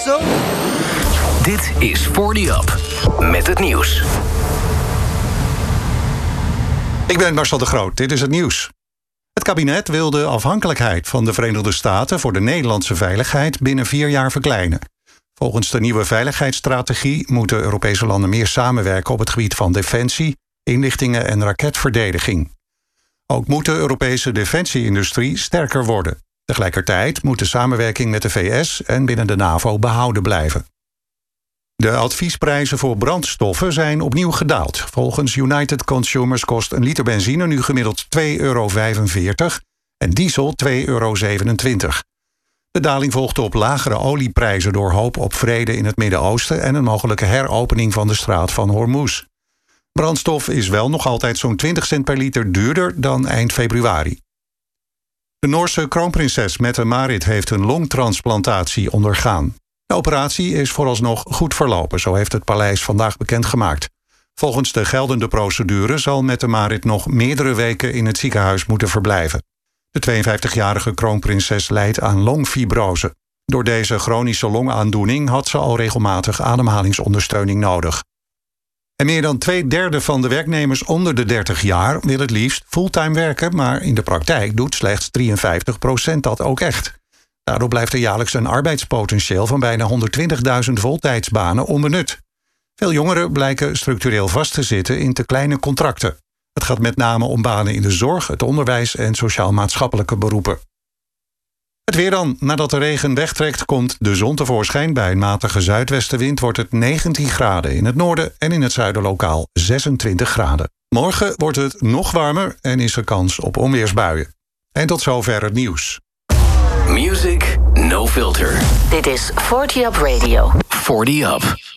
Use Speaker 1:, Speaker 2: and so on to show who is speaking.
Speaker 1: zo?
Speaker 2: Dit is 40 Up met het nieuws.
Speaker 3: Ik ben Marcel de Groot, dit is het nieuws. Het kabinet wil de afhankelijkheid van de Verenigde Staten voor de Nederlandse veiligheid binnen 4 jaar verkleinen. Volgens de nieuwe veiligheidsstrategie moeten Europese landen meer samenwerken op het gebied van defensie, inlichtingen en raketverdediging. Ook moet de Europese defensieindustrie sterker worden. Tegelijkertijd moet de samenwerking met de VS en binnen de NAVO behouden blijven. De adviesprijzen voor brandstoffen zijn opnieuw gedaald. Volgens United Consumers kost een liter benzine nu gemiddeld €2,45 en diesel €2,27. De daling volgde op lagere olieprijzen door hoop op vrede in het Midden-Oosten en een mogelijke heropening van de straat van Hormuz. Brandstof is wel nog altijd zo'n 20 cent per liter duurder dan eind februari. De Noorse kroonprinses Mette-Marit heeft een longtransplantatie ondergaan. De operatie is vooralsnog goed verlopen, zo heeft het paleis vandaag bekendgemaakt. Volgens de geldende procedure zal Mette-Marit nog meerdere weken in het ziekenhuis moeten verblijven. De 52-jarige kroonprinses lijdt aan longfibrose. Door deze chronische longaandoening had ze al regelmatig ademhalingsondersteuning nodig. En meer dan 2/3 van de werknemers onder de 30 jaar wil het liefst fulltime werken, maar in de praktijk doet slechts 53% dat ook echt. Daardoor blijft er jaarlijks een arbeidspotentieel van bijna 120.000 voltijdsbanen onbenut. Veel jongeren blijken structureel vast te zitten in te kleine contracten. Het gaat met name om banen in de zorg, het onderwijs en sociaal-maatschappelijke beroepen. Het weer dan. Nadat de regen wegtrekt, komt de zon tevoorschijn. Bij een matige zuidwestenwind wordt het 19 graden. In het noorden en in het zuiden lokaal 26 graden. Morgen wordt het nog warmer en is er kans op onweersbuien. En tot zover het nieuws.
Speaker 2: Music No Filter.
Speaker 4: Dit is 40 Up Radio.
Speaker 2: 40 Up.